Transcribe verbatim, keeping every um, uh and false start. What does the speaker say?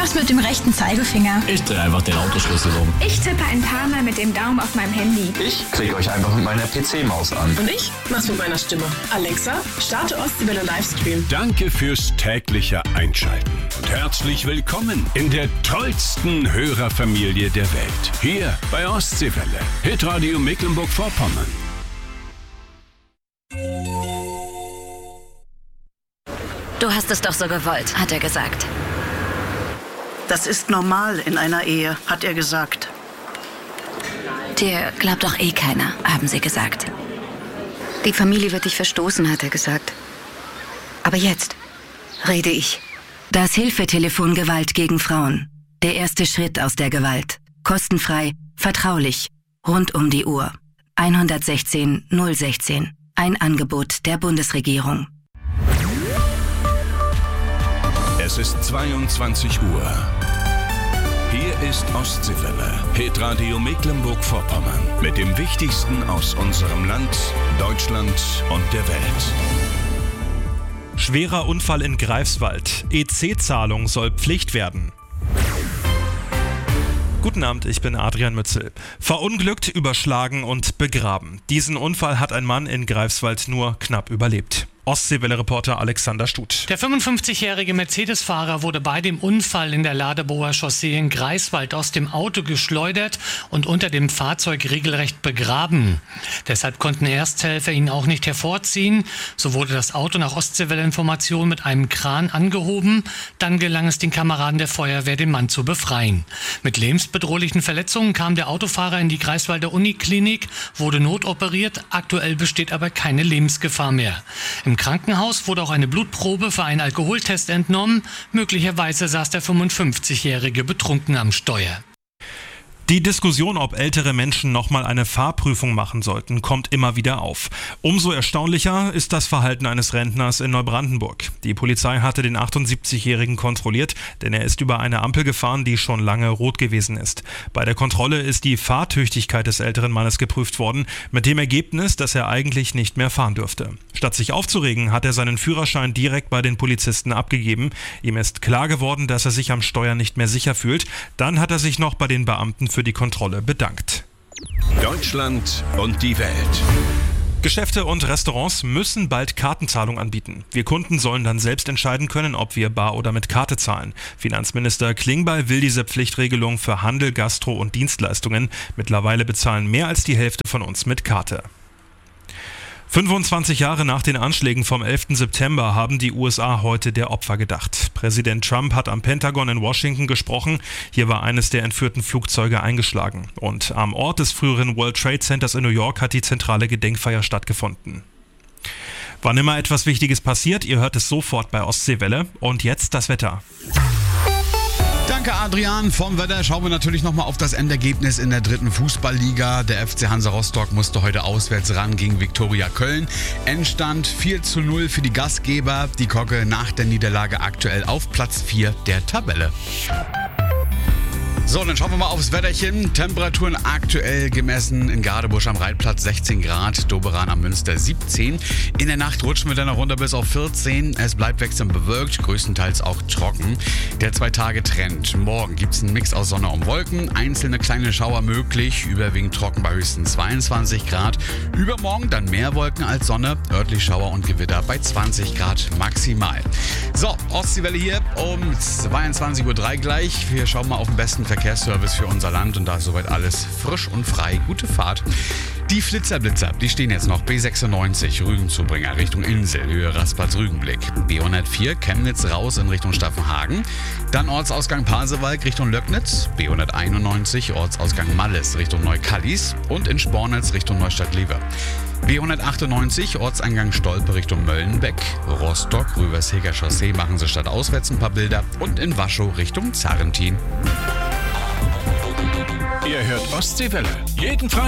Was mit dem rechten Zeigefinger? Ich drehe einfach den Autoschlüssel um. Ich tippe ein paar Mal mit dem Daumen auf meinem Handy. Ich klicke euch einfach mit meiner P C-Maus an. Und ich mach's mit meiner Stimme. Alexa, starte Ostseewelle Livestream. Danke fürs tägliche Einschalten und herzlich willkommen in der tollsten Hörerfamilie der Welt. Hier bei Ostseewelle, Hitradio Mecklenburg-Vorpommern. Du hast es doch so gewollt, hat er gesagt. Das ist normal in einer Ehe, hat er gesagt. Dir glaubt doch eh keiner, haben sie gesagt. Die Familie wird dich verstoßen, hat er gesagt. Aber jetzt rede ich. Das Hilfetelefon Gewalt gegen Frauen. Der erste Schritt aus der Gewalt. Kostenfrei, vertraulich, rund um die Uhr. eins eins sechs null ein sechs. Ein Angebot der Bundesregierung. Es ist zweiundzwanzig Uhr. Hier ist Ostseewelle, Hitradio Mecklenburg-Vorpommern. Mit dem Wichtigsten aus unserem Land, Deutschland und der Welt. Schwerer Unfall in Greifswald. E C-Zahlung soll Pflicht werden. Guten Abend, ich bin Adrian Mützel. Verunglückt, überschlagen und begraben. Diesen Unfall hat ein Mann in Greifswald nur knapp überlebt. Ostseewelle-Reporter Alexander Stut. Der fünfundfünfzigjährige Mercedes-Fahrer wurde bei dem Unfall in der Ladebower Chaussee in Greifswald aus dem Auto geschleudert und unter dem Fahrzeug regelrecht begraben. Deshalb konnten Ersthelfer ihn auch nicht hervorziehen. So wurde das Auto nach Ostseewelle-Information mit einem Kran angehoben. Dann gelang es den Kameraden der Feuerwehr, den Mann zu befreien. Mit lebensbedrohlichen Verletzungen kam der Autofahrer in die Greifswalder Uniklinik, wurde notoperiert. Aktuell besteht aber keine Lebensgefahr mehr. Im Krankenhaus wurde auch eine Blutprobe für einen Alkoholtest entnommen. Möglicherweise saß der fünfundfünfzigjährige betrunken am Steuer. Die Diskussion, ob ältere Menschen nochmal eine Fahrprüfung machen sollten, kommt immer wieder auf. Umso erstaunlicher ist das Verhalten eines Rentners in Neubrandenburg. Die Polizei hatte den achtundsiebzigjährigen kontrolliert, denn er ist über eine Ampel gefahren, die schon lange rot gewesen ist. Bei der Kontrolle ist die Fahrtüchtigkeit des älteren Mannes geprüft worden, mit dem Ergebnis, dass er eigentlich nicht mehr fahren dürfte. Statt sich aufzuregen, hat er seinen Führerschein direkt bei den Polizisten abgegeben. Ihm ist klar geworden, dass er sich am Steuer nicht mehr sicher fühlt. Dann hat er sich noch bei den Beamten für die Kontrolle bedankt. Deutschland und die Welt. Geschäfte und Restaurants müssen bald Kartenzahlung anbieten. Wir Kunden sollen dann selbst entscheiden können, ob wir bar oder mit Karte zahlen. Finanzminister Klingbeil will diese Pflichtregelung für Handel, Gastro und Dienstleistungen. Mittlerweile bezahlen mehr als die Hälfte von uns mit Karte. fünfundzwanzig Jahre nach den Anschlägen vom elften September haben die U S A heute der Opfer gedacht. Präsident Trump hat am Pentagon in Washington gesprochen. Hier war eines der entführten Flugzeuge eingeschlagen. Und am Ort des früheren World Trade Centers in New York hat die zentrale Gedenkfeier stattgefunden. Wann immer etwas Wichtiges passiert, ihr hört es sofort bei Ostseewelle. Und jetzt das Wetter. Danke Adrian. Vom Wetter schauen wir natürlich nochmal auf das Endergebnis in der dritten Fußballliga. Der F C Hansa Rostock musste heute auswärts ran gegen Viktoria Köln. Endstand vier zu null für die Gastgeber. Die Kogge nach der Niederlage aktuell auf Platz vier der Tabelle. So, dann schauen wir mal aufs Wetterchen. Temperaturen aktuell gemessen in Gadebusch am Reitplatz sechzehn Grad, Doberan am Münster siebzehn. In der Nacht rutschen wir dann noch runter bis auf vierzehn. Es bleibt wechselnd bewölkt, größtenteils auch trocken. Der Zwei-Tage-Trend. Morgen gibt es einen Mix aus Sonne und Wolken. Einzelne kleine Schauer möglich, überwiegend trocken bei höchstens zweiundzwanzig Grad. Übermorgen dann mehr Wolken als Sonne, örtlich Schauer und Gewitter bei zwanzig Grad maximal. So, Ostseewelle hier um zweiundzwanzig Uhr drei gleich. Wir schauen mal auf den besten Verkehr. Verkehrsservice für unser Land und da ist soweit alles frisch und frei. Gute Fahrt. Die Flitzerblitzer, die stehen jetzt noch B sechsundneunzig Rügenzubringer Richtung Insel, Höhe Rastplatz-Rügenblick. B hundertvier Chemnitz raus in Richtung Staffenhagen. Dann Ortsausgang Pasewalk Richtung Löcknitz. B hunderteinundneunzig Ortsausgang Malles Richtung Neukallis und in Spornitz Richtung Neustadt-Lieber. B hundertachtundneunzig Ortseingang Stolpe Richtung Möllenbeck. Rostock, Rüversheger Chaussee machen sie statt auswärts ein paar Bilder. Und in Waschow Richtung Zarrentin. Ihr hört Ostseewelle. Jeden Freitag.